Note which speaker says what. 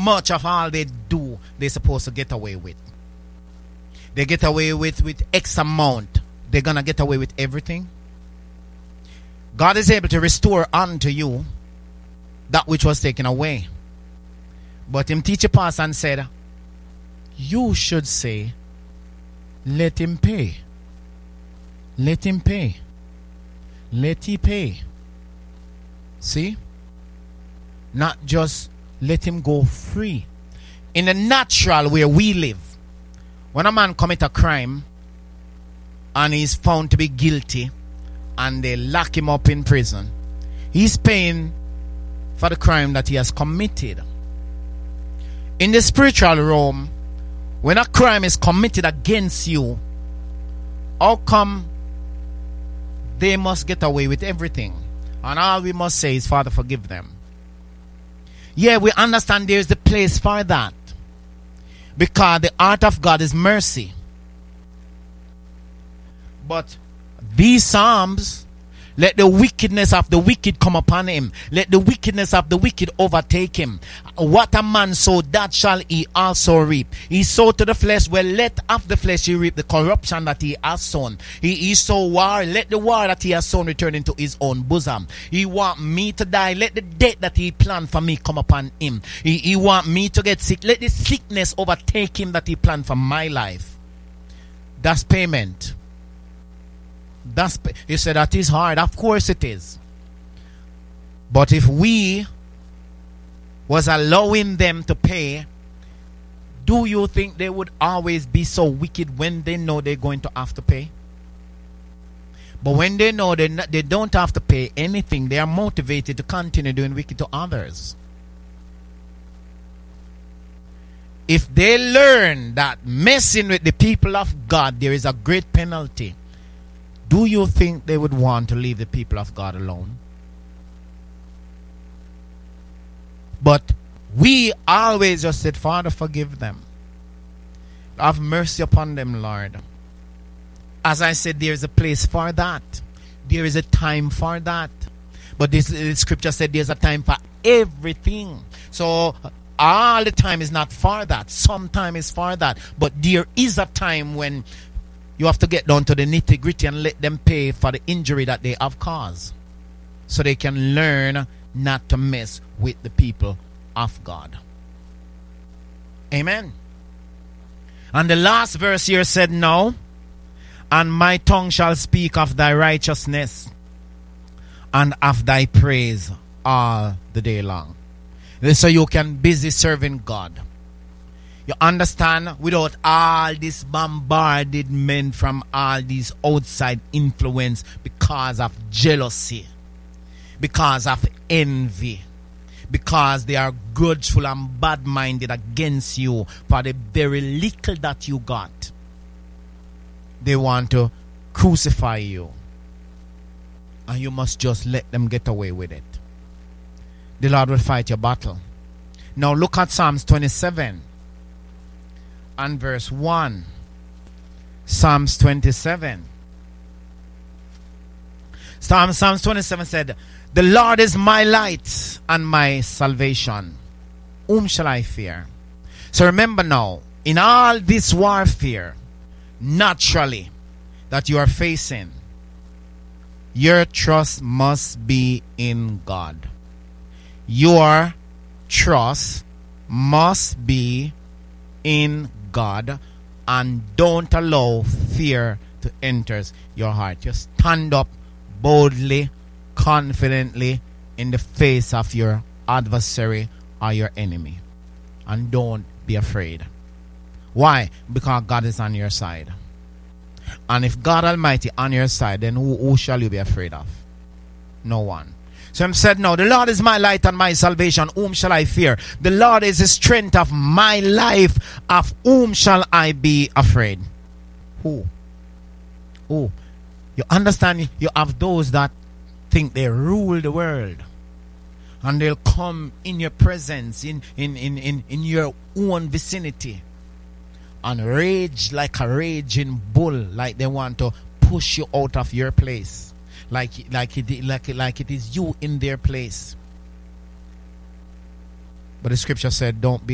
Speaker 1: much of all they do they're supposed to get away with. They get away with X amount. They're going to get away with everything. God is able to restore unto you that which was taken away. But him teach a pastor and said, you should say, let him pay. Let him pay. Let he pay. See? Not just let him go free. In the natural where we live, when a man commit a crime and he's found to be guilty and they lock him up in prison, he's paying for the crime that he has committed. In the spiritual realm, when a crime is committed against you, how come they must get away with everything? And all we must say is, Father, forgive them. Yeah, we understand there's a place for that. Because the heart of God is mercy. But these Psalms, let the wickedness of the wicked come upon him. Let the wickedness of the wicked overtake him. What a man sowed, that shall he also reap. He sowed to the flesh, well, let of the flesh he reap the corruption that he has sown. He sowed war, let the war that he has sown return into his own bosom. He want me to die, let the death that he planned for me come upon him. He want me to get sick, let the sickness overtake him that he planned for my life. That's payment. You said that is hard. Of course it is. But if we was allowing them to pay, do you think they would always be so wicked when they know they're going to have to pay? But when they know they don't have to pay anything, they are motivated to continue doing wicked to others. If they learn that messing with the people of God, there is a great penalty, do you think they would want to leave the people of God alone? But we always just said, Father, forgive them. Have mercy upon them, Lord. As I said, there is a place for that. There is a time for that. But this scripture said there's a time for everything. So all the time is not for that. Some time is for that. But there is a time when you have to get down to the nitty-gritty and let them pay for the injury that they have caused, so they can learn not to mess with the people of God. Amen. And the last verse here said, no, and my tongue shall speak of thy righteousness and of thy praise all the day long. So you can busy serving God. You understand? Without all this bombardment from all these outside influence, because of jealousy, because of envy, because they are grudgeful and bad-minded against you for the very little that you got. They want to crucify you. And you must just let them get away with it. The Lord will fight your battle. Now look at Psalms 27. And verse 1. Psalms 27. Psalms 27 said, the Lord is my light and my salvation. Whom shall I fear? So remember now, in all this warfare, naturally, that you are facing, your trust must be in God. Your trust must be in God, and don't allow fear to enter your heart. Just stand up boldly, confidently in the face of your adversary or your enemy, and don't be afraid. Why? Because God is on your side. And if God Almighty on your side, then who shall you be afraid of? No one. So he said, no, the Lord is my light and my salvation. Whom shall I fear? The Lord is the strength of my life. Of whom shall I be afraid? Who? Who? You understand? You have those that think they rule the world. And they'll come in your presence, in your own vicinity, and rage like a raging bull, like they want to push you out of your place. Like it is you in their place. But the scripture said, don't be